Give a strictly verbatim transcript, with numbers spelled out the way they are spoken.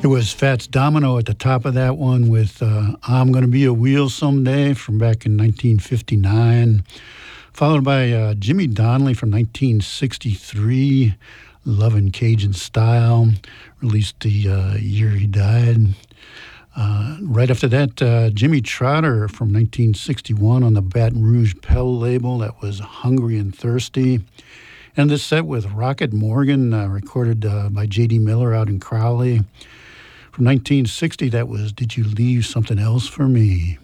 It was Fats Domino at the top of that one with uh, I'm Gonna Be a Wheel Someday from back in nineteen fifty-nine, followed by uh, Jimmy Donnelly from nineteen sixty-three, Lovin' Cajun Style, released the uh, year he died. Uh, right after that, uh, Jimmy Trotter from nineteen sixty-one on the Baton Rouge Pell label, that was Hungry and Thirsty. And this set with Rocket Morgan, uh, recorded uh, by J D Miller out in Crowley. From nineteen sixty, that was Did You Leave Something Else for Me?